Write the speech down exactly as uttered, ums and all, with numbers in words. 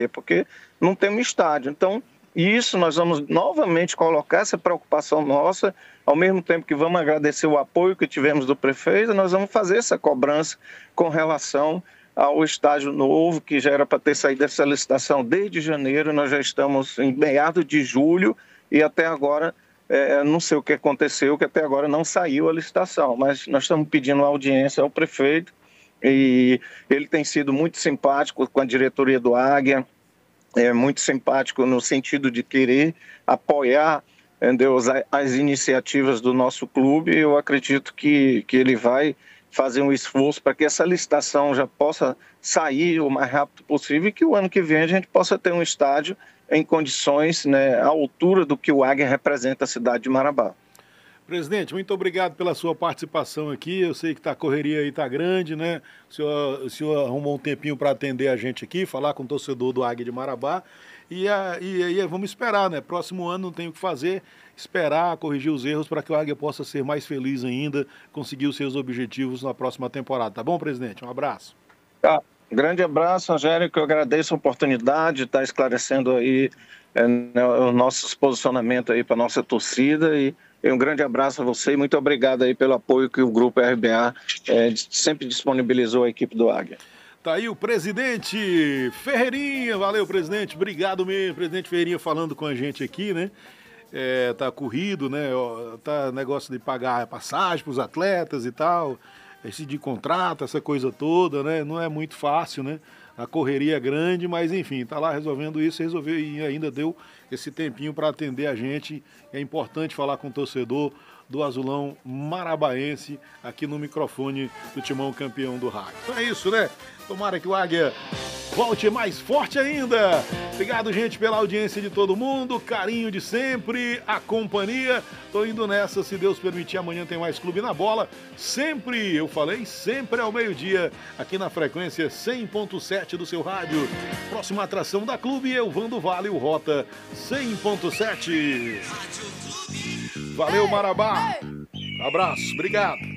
porque não temos estádio. Então, isso nós vamos novamente colocar essa preocupação nossa, ao mesmo tempo que vamos agradecer o apoio que tivemos do prefeito, nós vamos fazer essa cobrança com relação ao estádio novo, que já era para ter saído dessa licitação desde janeiro, nós já estamos em meados de julho e até agora, é, não sei o que aconteceu, que até agora não saiu a licitação, mas nós estamos pedindo audiência ao prefeito e ele tem sido muito simpático com a diretoria do Águia, é muito simpático no sentido de querer apoiar, entendeu, as, as iniciativas do nosso clube. Eu acredito que, que ele vai fazer um esforço para que essa licitação já possa sair o mais rápido possível e que o ano que vem a gente possa ter um estádio em condições, né, à altura do que o Águia representa a cidade de Marabá. Presidente, muito obrigado pela sua participação aqui. Eu sei que tá, a correria aí está grande, né? O senhor, o senhor arrumou um tempinho para atender a gente aqui, falar com o torcedor do Águia de Marabá. E aí vamos esperar, né? Próximo ano não tem o que fazer, esperar, corrigir os erros para que o Águia possa ser mais feliz ainda, conseguir os seus objetivos na próxima temporada. Tá bom, presidente? Um abraço. Tá. Grande abraço, Angélico. Eu agradeço a oportunidade de estar esclarecendo aí é, o nosso posicionamento aí para a nossa torcida e um grande abraço a você e muito obrigado aí pelo apoio que o Grupo R B A é, sempre disponibilizou à equipe do Águia. Tá aí o presidente Ferreirinha, valeu presidente, obrigado mesmo, presidente Ferreirinha falando com a gente aqui, né? É, tá corrido, né? Tá negócio de pagar passagem para os atletas e tal, esse de contrato, essa coisa toda, né? Não é muito fácil, né? A correria é grande, mas enfim, tá lá resolvendo isso, resolveu e ainda deu esse tempinho para atender a gente. É importante falar com o torcedor do Azulão Marabaense aqui no microfone do Timão Campeão do Rádio. Então é isso, né? Tomara que o Águia volte mais forte ainda. Obrigado, gente, pela audiência de todo mundo, carinho de sempre, a companhia. Tô indo nessa, se Deus permitir, amanhã tem mais Clube na Bola. Sempre, eu falei, sempre ao meio-dia, aqui na frequência cem ponto sete do seu rádio. Próxima atração da Clube, Elvando Vale, o Rota cem ponto sete. Valeu, Marabá. Abraço, obrigado.